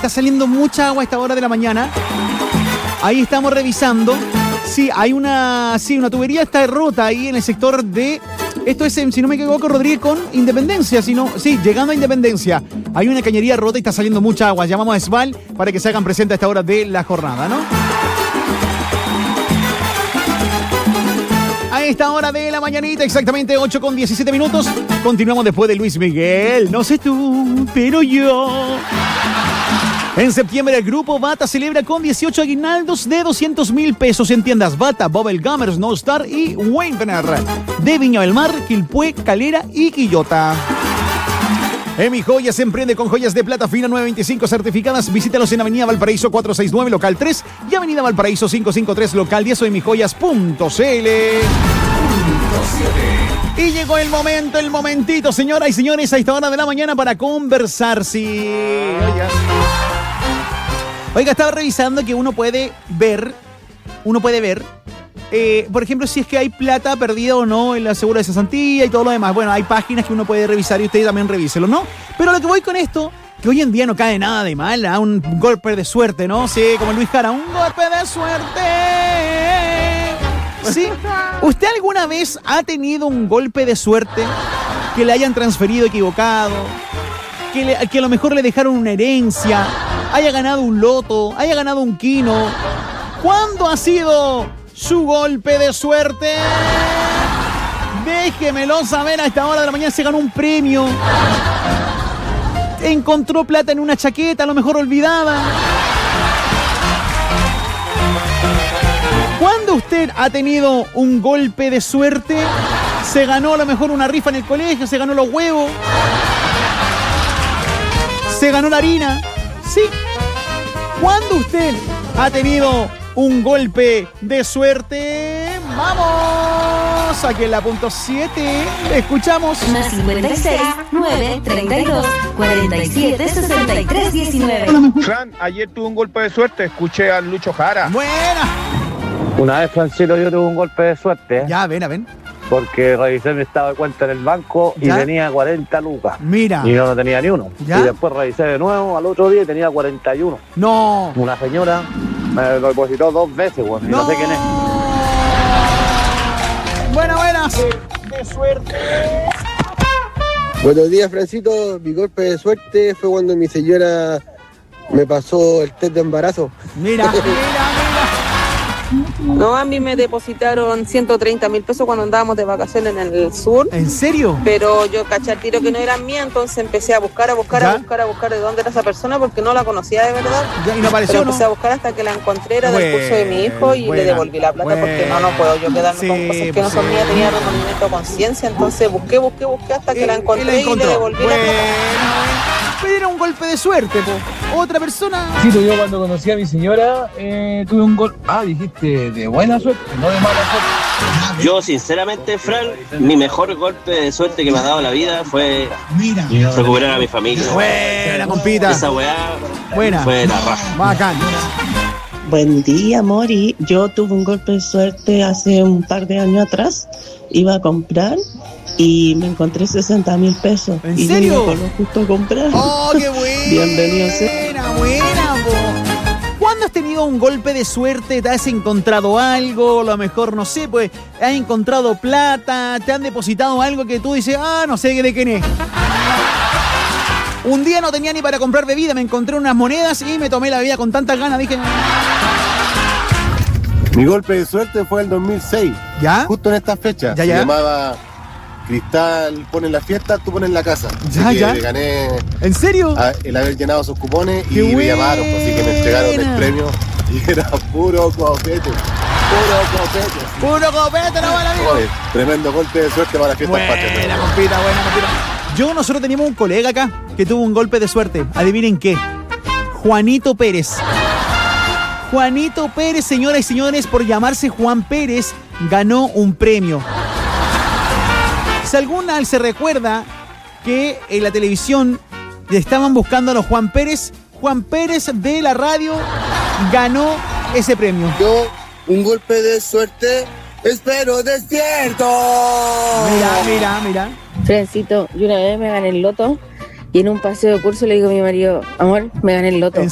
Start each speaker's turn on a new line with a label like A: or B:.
A: está saliendo mucha agua a esta hora de la mañana. Ahí estamos revisando. Sí, hay una tubería está rota ahí en el sector de... Esto es, si no me equivoco, Rodríguez con Independencia. Sí, llegando a Independencia. Hay una cañería rota y está saliendo mucha agua. Llamamos a Esval para que se hagan presentes a esta hora de la jornada, ¿no? A esta hora de la mañanita, exactamente 8:17. Continuamos después de Luis Miguel. No sé tú, pero yo... En septiembre, el grupo Bata celebra con 18 aguinaldos de 200.000 pesos en tiendas Bata, Bubble Gummers, No Star y Weimpener de Viña del Mar, Quilpué, Calera y Quillota. Emi Joyas emprende con joyas de plata fina 925 certificadas. Visítalos en Avenida Valparaíso 469, local 3 y Avenida Valparaíso 553, local 10 o emijoyas.cl. Y llegó el momentito, señoras y señores, a esta hora de la mañana para conversar. Sí, Oiga, estaba revisando que uno puede ver, por ejemplo, si es que hay plata perdida o no en la seguro de cesantía y todo lo demás. Bueno, hay páginas que uno puede revisar y usted también revíselo, ¿no? Pero lo que voy con esto, que hoy en día no cae nada de mal, ¿eh? Un golpe de suerte, ¿no? Sí, como Luis Jara, un golpe de suerte. ¿Sí? ¿Usted alguna vez ha tenido un golpe de suerte que le hayan transferido equivocado? Que a lo mejor le dejaron una herencia, haya ganado un loto, haya ganado un quino. ¿Cuándo ha sido su golpe de suerte? Déjemelo saber a esta hora de la mañana. Se ganó un premio, encontró plata en una chaqueta, a lo mejor olvidada. ¿Cuándo usted ha tenido un golpe de suerte? Se ganó a lo mejor una rifa en el colegio, se ganó los huevos, se ganó la harina. Sí. ¿Cuándo usted ha tenido un golpe de suerte? ¡Vamos! Aquí en la punto 7. Escuchamos.
B: Más 56 9 32 47 63 19.
C: Fran, ayer tuve un golpe de suerte. Escuché a Lucho Jara.
A: Buena.
D: Una vez, Francilo, yo tuve un golpe de suerte.
A: Ya, ven.
D: Porque revisé mi estado de cuenta en el banco y
A: ¿ya?
D: tenía 40 lucas.
A: Mira.
D: Y yo no tenía ni uno.
A: ¿Ya?
D: Y después revisé de nuevo al otro día y tenía 41.
A: No.
D: Una señora me lo depositó 2 veces, bueno, y no sé quién es.
A: Buenas. De suerte.
E: Buenos días, Francito. Mi golpe de suerte fue cuando mi señora me pasó el test de embarazo.
A: Mira.
F: No, a mí me depositaron 130.000 pesos cuando andábamos de vacaciones en el sur.
A: ¿En serio?
F: Pero yo caché al tiro que no eran mías, entonces empecé a buscar de dónde era esa persona porque no la conocía de verdad.
A: Ya, y no apareció,
F: pero empecé a buscar hasta que la encontré, era del curso de mi hijo y le devolví la plata porque no puedo yo quedarme con cosas que no son mías, tenía remordimiento de conciencia, entonces busqué hasta que la encontré y le devolví la plata.
A: Pero era un golpe de suerte, po. Otra persona.
G: Sí, yo cuando conocí a mi señora tuve un golpe. Dijiste de buena suerte, no de mala suerte.
H: Yo, sinceramente, Fran, mi mejor golpe de suerte que me ha dado la vida fue recuperar a mi familia.
A: Buena, compita.
H: Esa weá
A: buena.
H: Fue la raja.
A: Bacán.
I: Buen día, Mori. Yo tuve un golpe de suerte hace un par de años atrás. Iba a comprar y me encontré 60.000 pesos.
A: ¿En
I: y
A: serio?
I: Y me coló justo a comprar.
A: ¡Oh, qué buena!
I: Bienvenido.
A: Buena, po. ¿Cuándo has tenido un golpe de suerte? ¿Te has encontrado algo? A lo mejor, no sé, pues, has encontrado plata, te han depositado algo que tú dices, no sé de quién es. Un día no tenía ni para comprar bebida, me encontré unas monedas y me tomé la bebida con tantas ganas, dije...
J: Mi golpe de suerte fue el 2006.
A: ¿Ya?
J: Justo en esta fecha.
A: ¿Ya?
J: Se llamaba Cristal pone la fiesta, tú pones la casa. Así que gané.
A: ¿En serio?
J: El haber llenado sus cupones y
A: ¡qué
J: me llamaron, así que me entregaron el
A: buena!
J: premio y era puro copete. Puro copete,
A: no vale, amigo.
J: Oye, tremendo golpe de suerte para la fiesta patria.
A: Buena, compita. Nosotros teníamos un colega acá que tuvo un golpe de suerte. Adivinen qué. Juanito Pérez. Juanito Pérez, señoras y señores, por llamarse Juan Pérez, ganó un premio. Si alguna se recuerda que en la televisión estaban buscando a los Juan Pérez de la radio ganó ese premio.
E: Yo, un golpe de suerte, espero despierto.
A: Mira.
K: Frencito, yo una vez me gané el loto y en un paseo de curso le digo a mi marido, amor, me gané el loto.